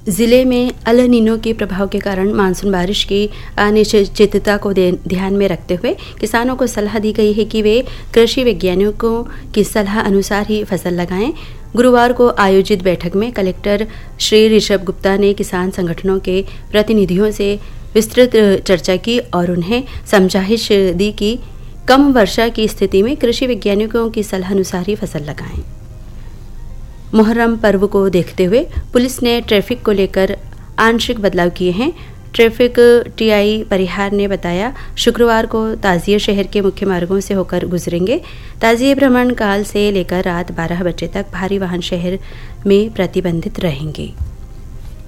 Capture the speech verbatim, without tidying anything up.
जिले में El Nino के प्रभाव के कारण मानसून बारिश की अनिश्चितता को ध्यान में रखते हुए किसानों को सलाह दी गई है कि वे कृषि वैज्ञानिकों की सलाह अनुसार ही फसल लगाएं। गुरुवार को आयोजित बैठक में कलेक्टर श्री ऋषभ गुप्ता ने किसान संगठनों के प्रतिनिधियों से विस्तृत चर्चा की और उन्हें समझाइश दी कि कम वर्षा की स्थिति में कृषि वैज्ञानिकों की सलाह अनुसार ही फसल लगाएं। मुहर्रम पर्व को देखते हुए पुलिस ने ट्रैफिक को लेकर आंशिक बदलाव किए हैं। ट्रैफिक टीआई परिहार ने बताया, शुक्रवार को ताजिए शहर के मुख्य मार्गों से होकर गुजरेंगे। ताजिए भ्रमण काल से लेकर रात बारह बजे तक भारी वाहन शहर में प्रतिबंधित रहेंगे।